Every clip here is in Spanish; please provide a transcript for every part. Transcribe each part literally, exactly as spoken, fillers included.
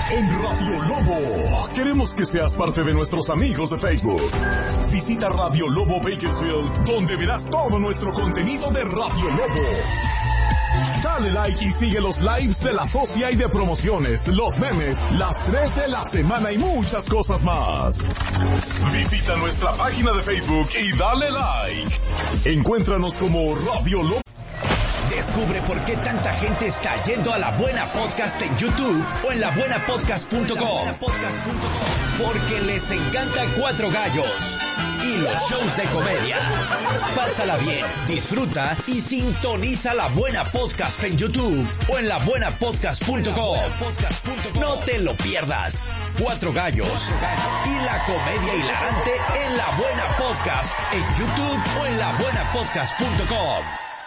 en Radio Lobo. Queremos que seas parte de nuestros amigos de Facebook. Visita Radio Lobo Bakersfield, donde verás todo nuestro contenido de Radio Lobo. Dale like y sigue los lives de la socia y de promociones, los memes, las tres de la semana y muchas cosas más. Visita nuestra página de Facebook y dale like. Encuéntranos como Radio Lobo. Descubre por qué tanta gente está yendo a La Buena Podcast en YouTube o en la buena podcast punto com. Porque les encanta Cuatro Gallos y los shows de comedia. Pásala bien, disfruta y sintoniza La Buena Podcast en YouTube o en la buena podcast punto com. No te lo pierdas. Cuatro Gallos y la comedia hilarante en La Buena Podcast en YouTube o en la buena podcast punto com.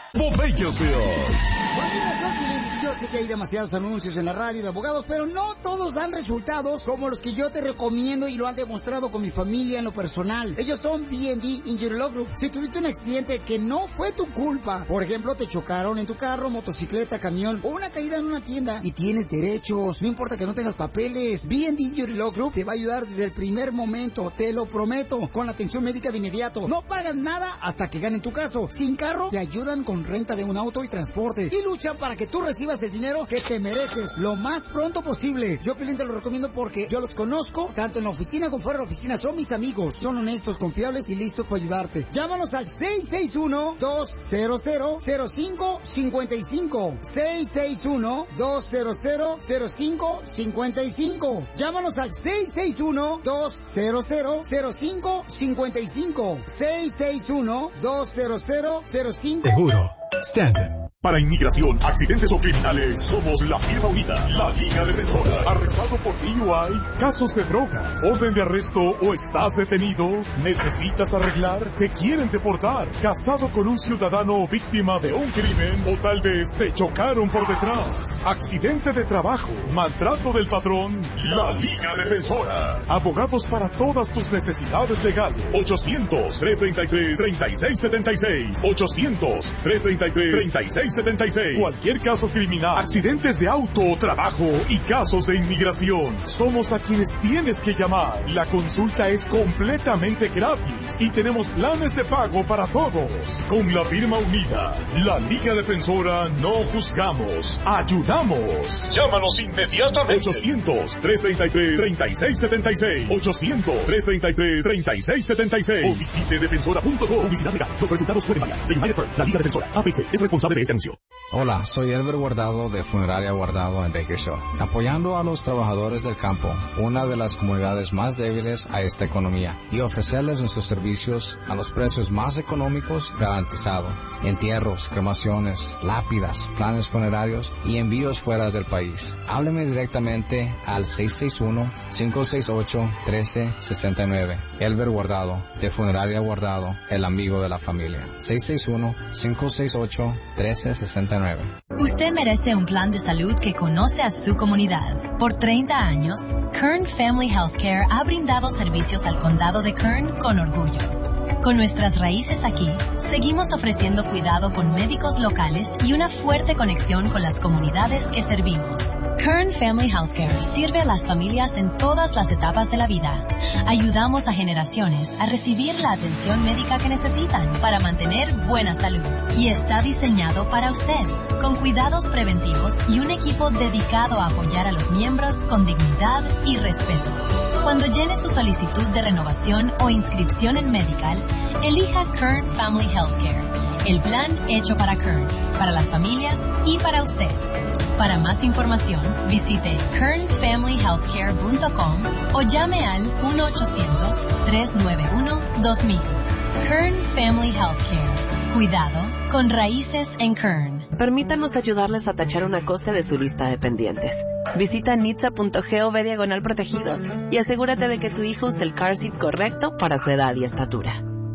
Yo sé que hay demasiados anuncios en la radio de abogados, pero no todos dan resultados como los que yo te recomiendo y lo han demostrado con mi familia en lo personal. Ellos son B and D Injury Law Group. Si tuviste un accidente que no fue tu culpa, por ejemplo, te chocaron en tu carro, motocicleta, camión o una caída en una tienda y tienes derechos, no importa que no tengas papeles, B and D Injury Law Group te va a ayudar desde el primer momento, te lo prometo, con atención médica de inmediato. No pagas nada hasta que ganen tu caso. Sin carro, te ayudan con renta de un auto y transporte y luchan para que tú recibas el dinero que te mereces lo más pronto posible. Yo, Pilín, te lo recomiendo porque yo los conozco, tanto en la oficina como fuera de la oficina. Son mis amigos, son honestos, confiables y listos para ayudarte. Llámanos al seis seis uno, dos cero cero, cero cinco cinco cinco. seis seis uno, dos cero cero, cero cinco cinco cinco. Llámanos al seis seis uno, dos cero cero, cero cinco cinco cinco. seis seis uno, dos cero cero, cero cinco. Seguro. Stand. Para inmigración, accidentes o criminales, somos la firma unida, la Liga Defensora. Arrestado por D U I, casos de drogas, orden de arresto o estás detenido, necesitas arreglar, te quieren deportar, casado con un ciudadano víctima de un crimen o tal vez te chocaron por detrás, accidente de trabajo, maltrato del patrón, la Liga Defensora. Abogados para todas tus necesidades legales. ochocientos, tres treinta y tres, treinta y seis setenta y seis. ochocientos, tres treinta y tres, treinta y seis setenta y seis. Cualquier caso criminal, accidentes de auto, trabajo y casos de inmigración. Somos a quienes tienes que llamar. La consulta es completamente gratis y tenemos planes de pago para todos. Con la firma unida, la Liga Defensora, no juzgamos, ayudamos. Llámanos inmediatamente. ochocientos, tres treinta y tres, treinta y seis setenta y seis. ochocientos, tres treinta y tres, treinta y seis setenta y seis. O visite defensora punto com. Publicidad legal. Los resultados pueden variar. The United Firm, la Liga Defensora, A P C, es responsable de este anuncio. Hola, soy Elber Guardado de Funeraria Guardado en Bakersfield, apoyando a los trabajadores del campo, una de las comunidades más débiles a esta economía, y ofrecerles nuestros servicios a los precios más económicos garantizados. Entierros, cremaciones, lápidas, planes funerarios y envíos fuera del país. Hábleme directamente al seis seis uno, cinco seis ocho, uno tres seis nueve. Elber Guardado de Funeraria Guardado, el amigo de la familia. seis seis uno, cinco seis ocho, uno tres seis nueve. Usted merece un plan de salud que conoce a su comunidad. Por treinta años, Kern Family Healthcare ha brindado servicios al condado de Kern con orgullo. Con nuestras raíces aquí, seguimos ofreciendo cuidado con médicos locales y una fuerte conexión con las comunidades que servimos. Kern Family Healthcare sirve a las familias en todas las etapas de la vida. Ayudamos a generaciones a recibir la atención médica que necesitan para mantener buena salud. Y está diseñado para usted, con cuidados preventivos y un equipo dedicado a apoyar a los miembros con dignidad y respeto. Cuando llene su solicitud de renovación o inscripción en Medical, elija Kern Family Healthcare, el plan hecho para Kern, para las familias y para usted. Para más información, visite kern family healthcare punto com o llame al uno ochocientos, tres nueve uno, dos mil. Kern Family Healthcare. Cuidado con raíces en Kern. Permítanos ayudarles a tachar una cosa de su lista de pendientes. Visita nitsa punto gov diagonal protegidos y asegúrate de que tu hijo use el car seat correcto para su edad y estatura.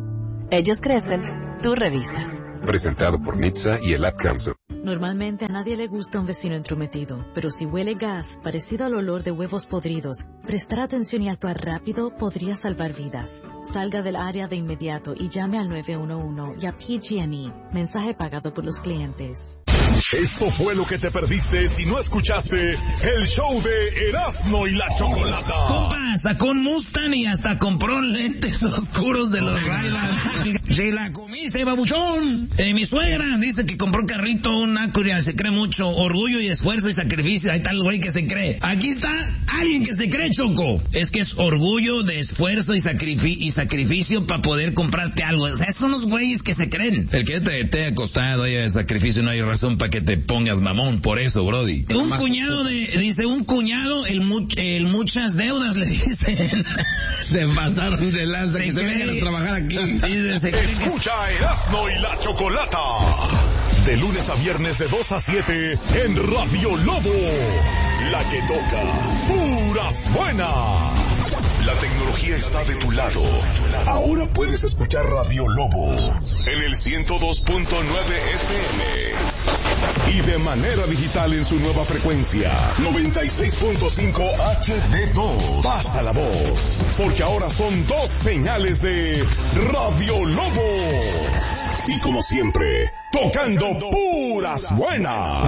Ellos crecen, tú revisas. Presentado por Nitsa y el Ad Council. Normalmente a nadie le gusta un vecino entrometido, pero si huele gas parecido al olor de huevos podridos, prestar atención y actuar rápido podría salvar vidas. Salga del área de inmediato y llame al nueve uno uno y a P G and E. Mensaje pagado por los clientes. Esto fue lo que te perdiste si no escuchaste el show de Erasmo y la Chocolata. Compa, sacó un Mustang y hasta compró lentes oscuros de los Ray-Ban. Se la comiste, babuchón. Eh, mi suegra dice que compró un carrito, un Acura, se cree mucho. Orgullo y esfuerzo y sacrificio. Ahí está el güey que se cree. Aquí está alguien que se cree, Choco. Es que es orgullo de esfuerzo y, sacrifi- y sacrificio para poder comprarte algo. O sea, son los güeyes que se creen. El que te, te ha costado haya sacrificio, no hay razón para que te pongas mamón por eso, brody. Un cuñado de, dice, un cuñado, el, mu- el muchas deudas, le dicen. Se pasaron de lanza, Se que cree- se vengan a trabajar aquí. Dice, se cree que- Escucha a Erasmo y la Chocolata. De lunes a viernes de dos a siete en Radio Lobo. La que toca puras buenas. La tecnología está de tu lado. Ahora puedes escuchar Radio Lobo en el ciento dos punto nueve F M. Y de manera digital en su nueva frecuencia, noventa y seis punto cinco H D dos. Pasa la voz, porque ahora son dos señales de Radio Lobo. Y como siempre, tocando puras buenas.